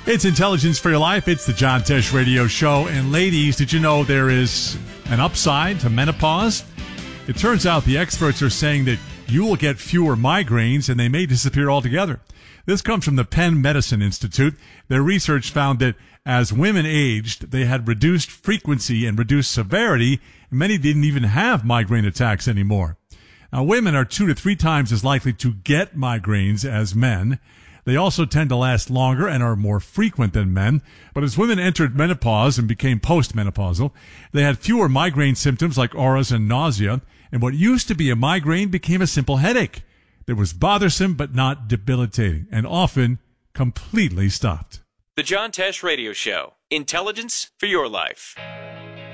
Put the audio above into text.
It's Intelligence for Your Life. It's the John Tesh Radio Show. And ladies, did you know there is an upside to menopause? It turns out the experts are saying that you will get fewer migraines and they may disappear altogether. This comes from the Penn Medicine Institute. Their research found that as women aged, they had reduced frequency and reduced severity. And many didn't even have migraine attacks anymore. Now, women are 2 to 3 times as likely to get migraines as men. They also tend to last longer and are more frequent than men. But as women entered menopause and became postmenopausal, they had fewer migraine symptoms like auras and nausea. And what used to be a migraine became a simple headache that was bothersome but not debilitating, and often completely stopped. The John Tesh Radio Show. Intelligence for your life.